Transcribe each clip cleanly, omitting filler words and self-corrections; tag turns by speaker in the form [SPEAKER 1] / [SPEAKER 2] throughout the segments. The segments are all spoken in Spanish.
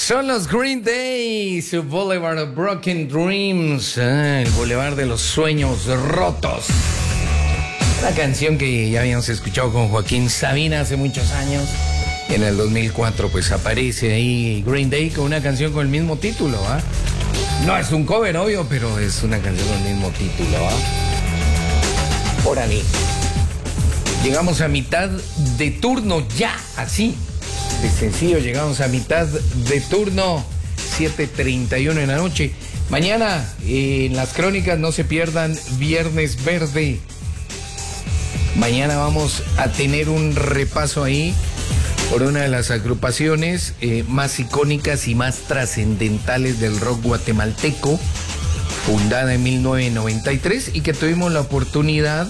[SPEAKER 1] Son los Green Day, su Boulevard of Broken Dreams, el Boulevard de los Sueños Rotos. Una canción que ya habíamos escuchado con Joaquín Sabina hace muchos años. En el 2004 pues aparece ahí Green Day con una canción con el mismo título, ¿ah? No es un cover, obvio, pero es una canción con el mismo título, ¿ah? Órale. Llegamos a mitad de turno ya, así. De sencillo, llegamos a mitad de turno, 7:31 en la noche. Mañana en las crónicas no se pierdan Viernes Verde. Mañana vamos a tener un repaso ahí por una de las agrupaciones más icónicas y más trascendentales del rock guatemalteco, fundada en 1993 y que tuvimos la oportunidad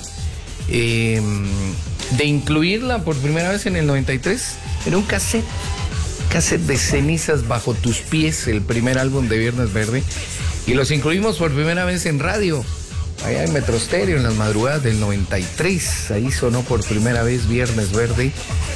[SPEAKER 1] de incluirla por primera vez en el 93 en un cassette de Cenizas Bajo Tus Pies, el primer álbum de Viernes Verde, y los incluimos por primera vez en radio, allá en Metro Estéreo, en las madrugadas del 93. Ahí sonó por primera vez Viernes Verde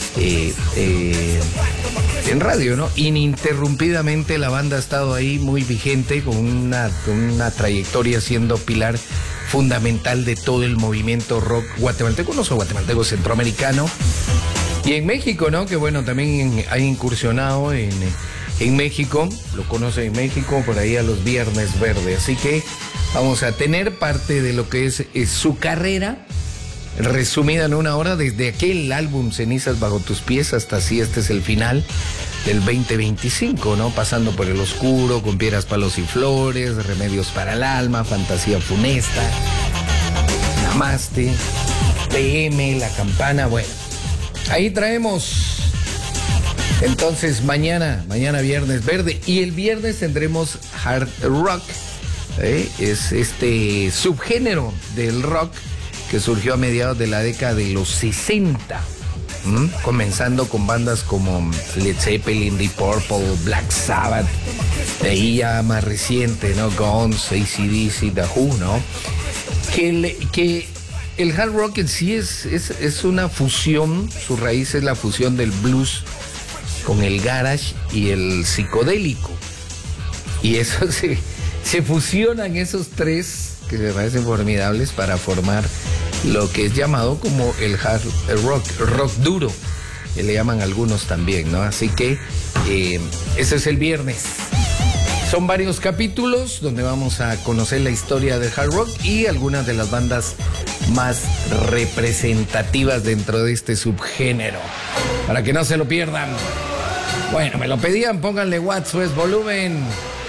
[SPEAKER 1] en radio, ¿no? Ininterrumpidamente la banda ha estado ahí muy vigente, con una trayectoria siendo pilar fundamental de todo el movimiento rock guatemalteco, no solo guatemalteco, centroamericano. Y en México, ¿no? Que bueno, también ha incursionado en México, lo conoce en México, por ahí a los Viernes Verde. Así que vamos a tener parte de lo que es su carrera, resumida en una hora, desde aquel álbum Cenizas Bajo Tus Pies hasta así, este es el final del 2025, ¿no? Pasando por El Oscuro, Con Piedras, Palos y Flores, Remedios para el Alma, Fantasía Funesta, Namaste, PM, La Campana, bueno. Ahí traemos entonces mañana Viernes Verde, y el viernes tendremos hard rock, es este subgénero del rock que surgió a mediados de la década de los 60, comenzando con bandas como Led Zeppelin, Deep Purple, Black Sabbath, de ahí ya más reciente, ¿no? Guns, AC/DC, The Who, ¿no? Que el hard rock en sí es una fusión, su raíz es la fusión del blues con el garage y el psicodélico. Y eso se fusionan esos tres, que me parecen formidables, para formar lo que es llamado como el hard rock duro, que le llaman algunos también, ¿no? Así que ese es el viernes. Son varios capítulos donde vamos a conocer la historia del hard rock y algunas de las bandas más representativas dentro de este subgénero, para que no se lo pierdan. Bueno, me lo pedían, pónganle watts, pues volumen.